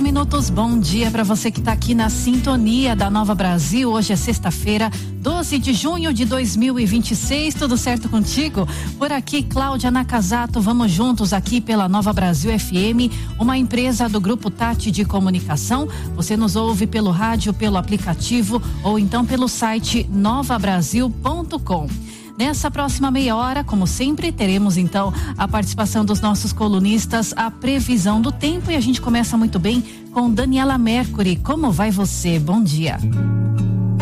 minutos, bom dia para você que está aqui na sintonia da Nova Brasil. Hoje é sexta-feira, 12 de junho de 2026, tudo certo contigo? Por aqui, Cláudia Nakazato, vamos juntos aqui pela Nova Brasil FM, uma empresa do Grupo Tati de Comunicação. Você nos ouve pelo rádio, pelo aplicativo ou então pelo site novabrasil.com. Nessa próxima meia hora, como sempre, teremos então a participação dos nossos colunistas, a previsão do tempo, e a gente começa muito bem com Daniela Mercury. Como vai você? Bom dia.